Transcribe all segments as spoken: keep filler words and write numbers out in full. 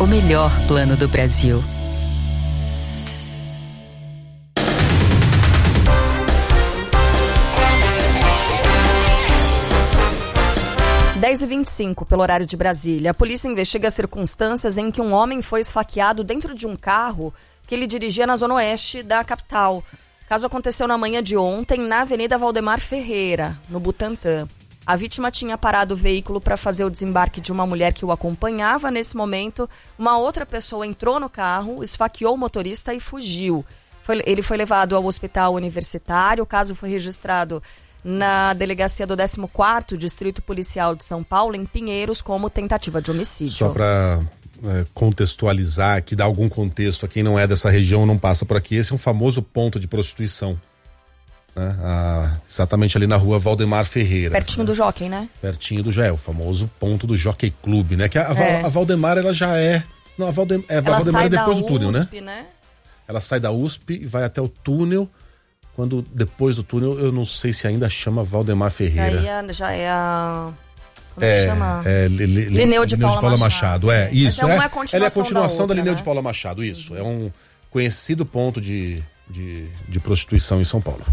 o melhor plano do Brasil. dez e vinte e cinco, pelo horário de Brasília. A polícia investiga as circunstâncias em que um homem foi esfaqueado dentro de um carro que ele dirigia na zona oeste da capital. O caso aconteceu na manhã de ontem, na Avenida Valdemar Ferreira, no Butantã. A vítima tinha parado o veículo para fazer o desembarque de uma mulher que o acompanhava. Nesse momento, uma outra pessoa entrou no carro, esfaqueou o motorista e fugiu. Foi, ele foi levado ao hospital universitário. O caso foi registrado na delegacia do décimo quarto Distrito Policial de São Paulo, em Pinheiros, como tentativa de homicídio. Só para é, contextualizar aqui, dar algum contexto a quem não é dessa região, não passa por aqui, esse é um famoso ponto de prostituição, né? Ah, exatamente ali na rua Valdemar Ferreira. Pertinho, né? Do Jockey, né? Pertinho do já é o famoso ponto do Jockey Club, né? Que a, é. a Valdemar, ela já é... Não, a, Valdem, é, a Valdemar é depois do túnel, U S P, né? né? Ela sai da U S P e vai até o túnel. Quando depois do túnel, eu não sei se ainda chama Valdemar Ferreira. Aí já é a... Como é, que chama? É, li, li, Linneu de, de Paula, Paula Machado. Machado. É, isso. Mas é, é, uma continuação ela é a continuação da, da, da Linneu né? de Paula Machado, isso. Uhum. É um conhecido ponto de, de, de prostituição em São Paulo.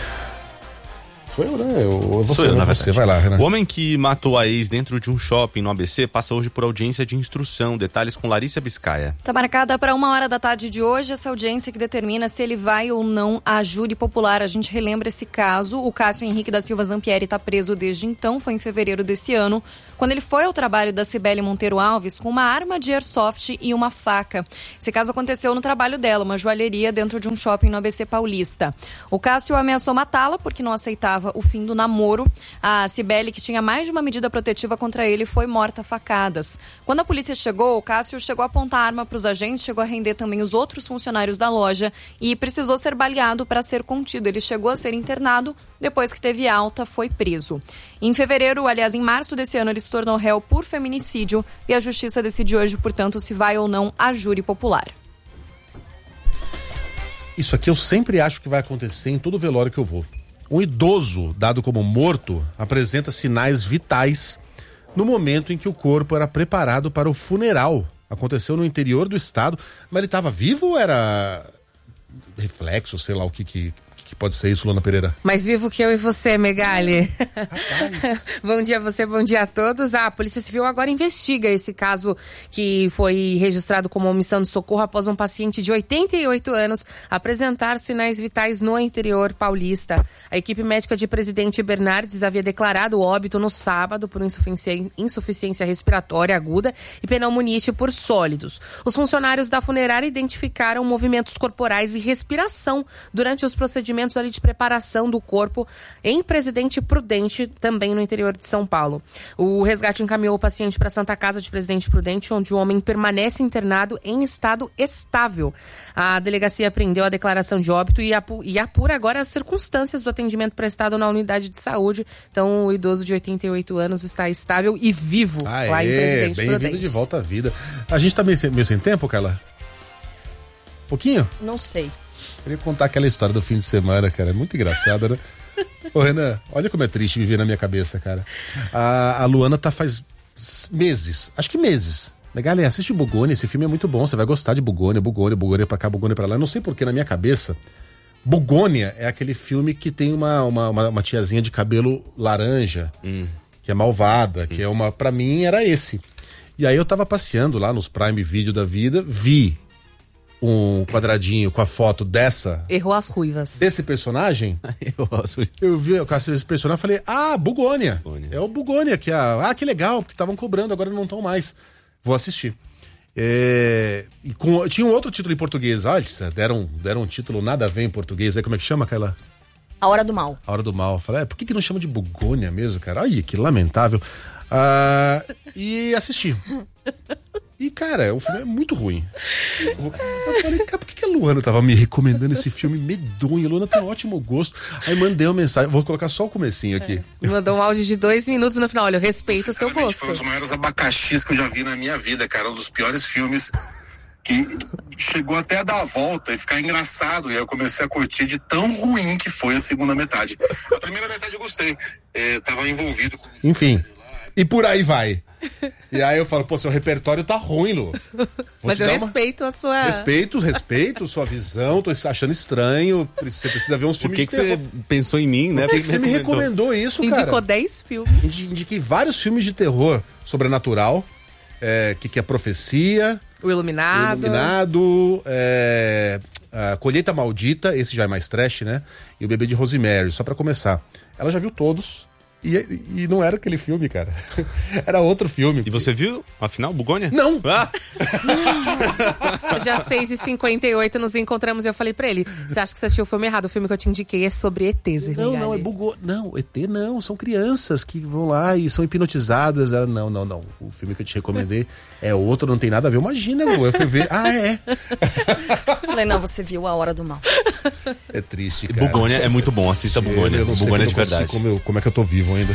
Sou eu, né? Eu, você, Sou eu, na você. verdade. Vai lá, Renan. O homem que matou a ex dentro de um shopping no A B C passa hoje por audiência de instrução. Detalhes com Larissa Biscaia. Está marcada para uma hora da tarde de hoje essa audiência que determina se ele vai ou não à júri popular. A gente relembra esse caso. O Cássio Henrique da Silva Zampieri está preso desde então, foi em fevereiro desse ano, quando ele foi ao trabalho da Cibele Monteiro Alves com uma arma de airsoft e uma faca. Esse caso aconteceu no trabalho dela, uma joalheria dentro de um shopping no A B C Paulista. O Cássio ameaçou matá-la porque não aceitava o fim do namoro. A Cibele, que tinha mais de uma medida protetiva contra ele, foi morta a facadas. Quando a polícia chegou, o Cássio chegou a apontar a arma para os agentes, chegou a render também os outros funcionários da loja e precisou ser baleado para ser contido. Ele chegou a ser internado, depois que teve alta, foi preso. Em fevereiro, aliás, em março desse ano, ele se tornou réu por feminicídio e a justiça decide hoje, portanto, se vai ou não à júri popular. Isso aqui eu sempre acho que vai acontecer em todo velório que eu vou. Um idoso, dado como morto, apresenta sinais vitais no momento em que o corpo era preparado para o funeral. Aconteceu no interior do estado, mas ele estava vivo ou era reflexo, sei lá o que que... que pode ser isso, Luana Pereira? Mais vivo que eu e você, Megali. Rapaz. Bom dia a você, bom dia a todos. A Polícia Civil agora investiga esse caso que foi registrado como omissão de socorro após um paciente de oitenta e oito anos apresentar sinais vitais no interior paulista. A equipe médica de Presidente Bernardes havia declarado o óbito no sábado por insuficiência, insuficiência respiratória aguda e pneumonite por sólidos. Os funcionários da funerária identificaram movimentos corporais e respiração durante os procedimentos ali de preparação do corpo em Presidente Prudente, também no interior de São Paulo. O resgate encaminhou o paciente para a Santa Casa de Presidente Prudente, onde o homem permanece internado em estado estável. A delegacia prendeu a declaração de óbito e, apu- e apura agora as circunstâncias do atendimento prestado na unidade de saúde. Então, o idoso de oitenta e oito anos está estável e vivo ah, lá é, em Presidente bem-vindo Prudente. de volta à vida. A gente tá meio sem, meio sem tempo, Carla? Pouquinho? Não sei. Queria contar aquela história do fim de semana, cara. É muito engraçada, né? Ô, Renan, olha como é triste viver na minha cabeça, cara. A, a Luana tá faz meses, acho que meses. Galera, assiste o Bugônia, esse filme é muito bom, você vai gostar de Bugônia, Bugônia, Bugônia pra cá, Bugônia pra lá. Eu não sei porque na minha cabeça, Bugônia é aquele filme que tem uma, uma, uma, uma tiazinha de cabelo laranja, hum. que é malvada, hum. que é uma... Pra mim era esse. E aí eu tava passeando lá nos Prime Video da vida, vi um quadradinho com a foto dessa... Errou as ruivas. Desse personagem. Errou as ruivas. Eu vi esse personagem e falei, ah, Bugônia. Bugônia. É o Bugônia, que é... Ah, que legal, porque estavam cobrando, agora não estão mais. Vou assistir. É... E com... Tinha um outro título em português. Olha, deram, deram um título nada a ver em português. Aí como é que chama, Carla? A Hora do Mal. A Hora do Mal. Falei, é, por que, que não chama de Bugônia mesmo, cara? Ai, que lamentável. Ah, e assisti. E, cara, o filme é muito ruim. Eu falei, cara, por que, que a Luana tava me recomendando esse filme medonho? A Luana tem um ótimo gosto. Aí mandei uma mensagem, vou colocar só o comecinho aqui. É. Mandou um áudio de dois minutos no final. Olha, eu respeito o seu gosto. Foi um dos maiores abacaxis que eu já vi na minha vida, cara. Um dos piores filmes que chegou até a dar a volta e ficar engraçado. E aí eu comecei a curtir de tão ruim que foi a segunda metade. A primeira metade eu gostei. É, tava envolvido com... Enfim. E por aí vai. E aí eu falo, pô, seu repertório tá ruim, Lu. Vou Mas te eu dar uma- respeito a sua... Respeito, respeito sua visão, tô achando estranho. Você precisa ver uns Por filmes que, de que você terror. pensou em mim, né? Por que, que você me recomendou isso, cara? Indicou dez filmes. Indi- Indiquei vários filmes de terror sobrenatural. É, que, que é Profecia, O Iluminado. O Iluminado, é, a Colheita Maldita, esse já é mais trash, né? E O Bebê de Rosemary, só pra começar. Ela já viu todos. E, e não era aquele filme, cara. Era outro filme. E você viu, afinal, Bugônia? Não! Ah, Já seis e cinquenta e oito nos encontramos e eu falei pra ele, você acha que você assistiu o filme errado? O filme que eu te indiquei é sobre E Tês, Não, não, é bugou. Não, E T não, são crianças que vão lá e são hipnotizadas. Ela, não, não, não. O filme que eu te recomendei é outro, não tem nada a ver. Imagina, Lu, eu fui ver. Ah, é. Falei, não, você viu A Hora do Mal. É triste, cara. Bugônia é muito bom, assista Bugônia. Eu não sei Bugônia como de eu consigo, verdade. Como, eu- como é que eu tô vivo ainda.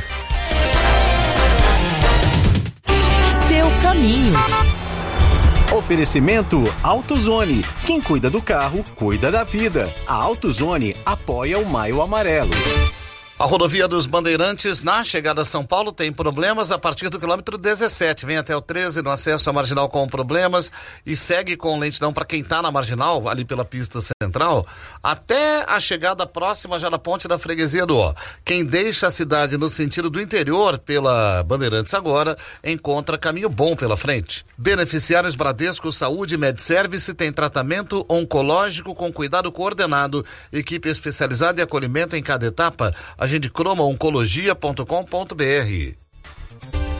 Seu caminho. Oferecimento AutoZone. Quem cuida do carro, cuida da vida. A AutoZone apoia o Maio Amarelo. A rodovia dos Bandeirantes, na chegada a São Paulo, tem problemas a partir do quilômetro dezessete. Vem até o treze no acesso à Marginal com problemas e segue com lentidão para quem está na Marginal, ali pela pista central, até a chegada próxima já da Ponte da Freguesia do Ó. Quem deixa a cidade no sentido do interior pela Bandeirantes agora, encontra caminho bom pela frente. Beneficiários Bradesco Saúde e MedService tem tratamento oncológico com cuidado coordenado, equipe especializada em acolhimento em cada etapa. Agende croma oncologia ponto com ponto br.